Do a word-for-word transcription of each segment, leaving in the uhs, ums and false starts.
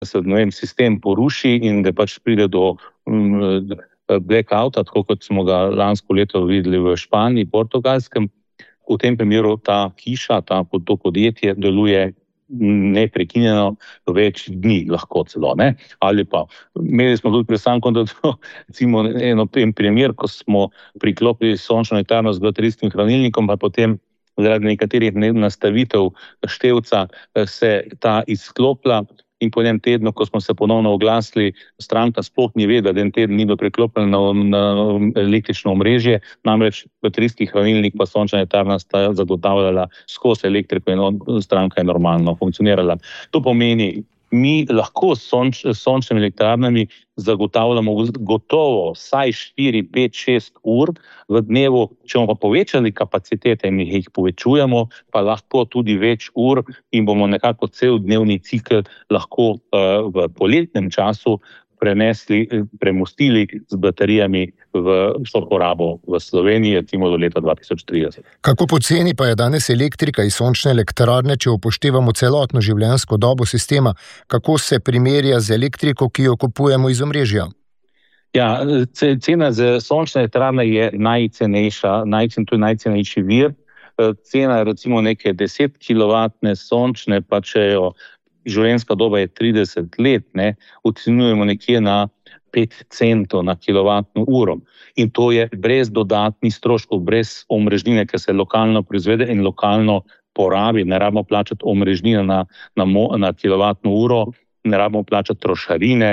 se ne vem, sistem poruši in da pač pride do um, blackouta, tako kot smo ga lansko leto videli v Španiji, Portugalskem. V tem primeru ta hiša, ta, to podjetje deluje neprekinjeno več dni lahko celo, ne? Ali pa, imeli smo tudi prestankom, da to, recimo, eno primer, ko smo priklopili sončno elektrarno z baterijskim hranilnikom, pa potem zaradi nekaterih nastavitev števca se ta izklopila in po enem tednu, ko smo se ponovno oglasili, stranka sploh ni vedela, da en teden ni bilo priklopljeno na, na električno omrežje, namreč baterijski hranilnik pa sončna elektrarna sta zagotavljala skozi elektriko in stranka je normalno funkcionirala. To pomeni, mi lahko s sonč, sončnimi elektrarnami zagotavljamo gotovo vsaj štiri, pet, šest ur v dnevu, če bomo pa povečali kapacitete in jih povečujemo, pa lahko tudi več ur in bomo nekako cel dnevni cikel lahko uh, v poletnem času prenesli, premostili z baterijami v porabo v Sloveniji, recimo do leta dva tisoč trideset. Kako poceni pa je danes elektrika iz sončne elektrarne, če upoštevamo celotno življenjsko dobo sistema? Kako se primerja z elektriko, ki jo kupujemo iz omrežja? Ja, cena za sončne elektrarne je najcenejša, najcen, to je najcenejši vir. Cena recimo neke deset kilovatne sončne, pa če jo življenjska doba je trideset let, ne, ocenjujemo nekje na pet centov na kilovatno uro. In to je brez dodatnih stroškov, brez omrežnine, ker se lokalno proizvede in lokalno porabi. Ne rabimo plačati omrežnine na, na, na kilovatno uro, ne rabimo plačati trošarine,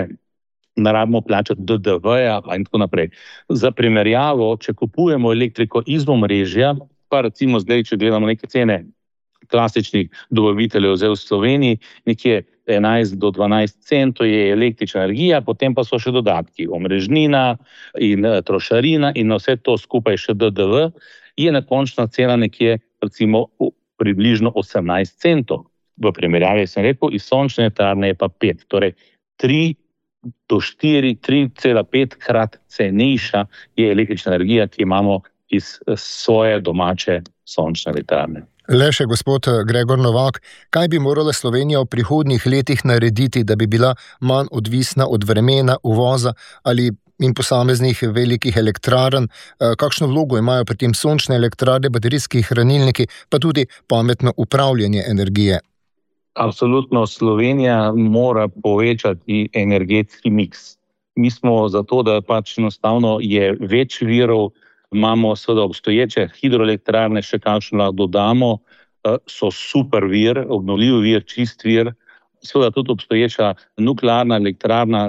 ne rabimo plačati D D V-ja in tako naprej. Za primerjavo, če kupujemo elektriko iz omrežja, pa recimo zdaj, če gledamo neke cene klasičnih dobaviteljev zdaj v Sloveniji, nekje enajst do dvanajst centov je električna energija, potem pa so še dodatki, omrežnina in trošarina in vse to skupaj še D D V, je na končna cena nekje recimo približno osemnajst centov. V primerjavi sem rekel, iz sončne elektrarne je pa pet, torej tri do štiri, tri cela pet krat cenejša je električna energija, ki imamo iz svoje domače sončne elektrarne. Le še gospod Gregor Novak, kaj bi morala Slovenija v prihodnjih letih narediti, da bi bila manj odvisna od vremena, uvoza ali in posameznih velikih elektrarn? Kakšno vlogo imajo pri tem sončne elektrarne, baterijski hranilniki, pa tudi pametno upravljanje energije? Absolutno, Slovenija mora povečati energetski miks. Mi smo zato, da pač enostavno je več virov, imamo seveda obstoječe hidroelektrarne, še kakšno lahko dodamo, so super vir, obnovljiv vir, čist vir. Seveda tudi obstoječa nuklearna elektrarna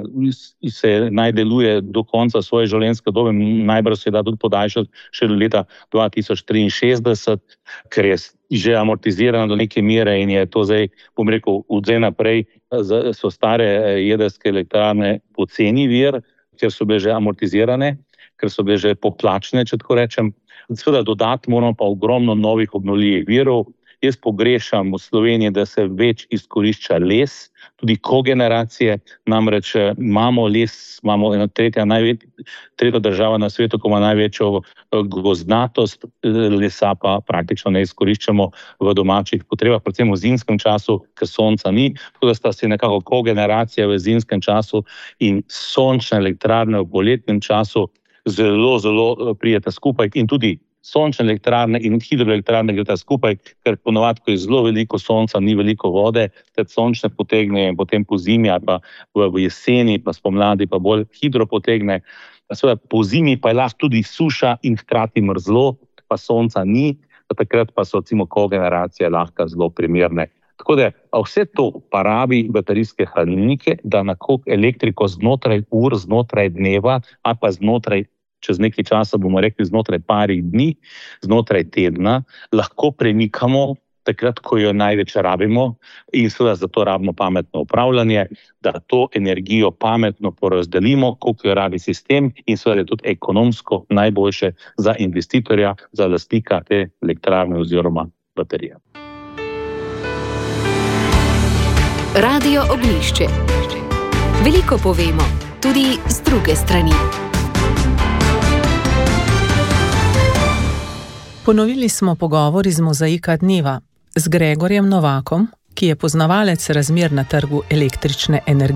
se naj deluje do konca svoje življenjske dobe, najbrž se da tudi podaljšati še do leta dva tisoč triinšestdeset, ker je že amortizirana do neke mere in je to zdaj, bom rekel, od zdaj naprej so stare jedrske elektrarne poceni vir, ker so bile že amortizirane, ker so bile že poplačene, če tako rečem. Seveda dodati moramo pa ogromno novih obnovljivih virov. Jaz pogrešam v Sloveniji, da se več izkorišča les, tudi kogeneracije, namreč imamo les, imamo eno tretja, največ, tretja država na svetu, ko ima največjo gozdnatost, lesa pa praktično ne izkoriščamo v domačih potrebah, predvsem v zimskem času, ker sonca ni, tako da sta si nekako kogeneracija v zimskem času in sončne elektrarne v poletnem času zelo, zelo prijeta skupaj in tudi sončne elektrarne in hidroelektrarne gre ta skupaj, ker ponovadi, ko je zelo veliko sonca, ni veliko vode, te sončne potegne in potem po zimi ali pa v jeseni, pa spomladi pa bolj hidro potegne. Seveda po zimi pa je lahko tudi suša in hkrati mrzlo, pa sonca ni, takrat pa so recimo kogeneracije lahko zelo primerne. Tako da vse to pa rabi baterijske hranilnike, da nekako elektriko znotraj ur, znotraj dneva ali pa znotraj, čez nekaj časa bomo rekli znotraj parih dni, znotraj tedna, lahko premikamo takrat, ko jo največ rabimo in seveda zato rabimo pametno upravljanje, da to energijo pametno porazdelimo, koliko jo rabi sistem in seveda je tudi ekonomsko najboljše za investitorja, za lastnika te elektrarne oziroma baterije. Radio Oglišče. Veliko povemo, tudi z druge strani. Ponovili smo pogovor iz Mozaika dneva z Gregorjem Novakom, ki je poznavalec razmer na trgu električne energije.